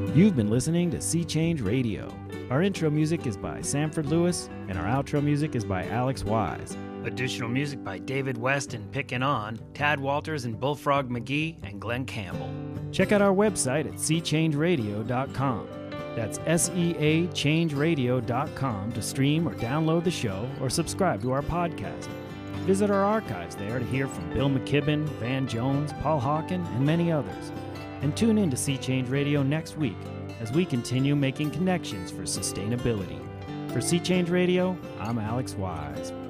You've been listening to Sea Change Radio. Our intro music is by Sanford Lewis, and our outro music is by Alex Wise. Additional music by David West and Pickin' On, Tad Walters and Bullfrog McGee, and Glenn Campbell. Check out our website at seachangeradio.com. That's SEAchangeradio.com to stream or download the show or subscribe to our podcast. Visit our archives there to hear from Bill McKibben, Van Jones, Paul Hawken, and many others. And tune in to Sea Change Radio next week as we continue making connections for sustainability. For Sea Change Radio, I'm Alex Wise.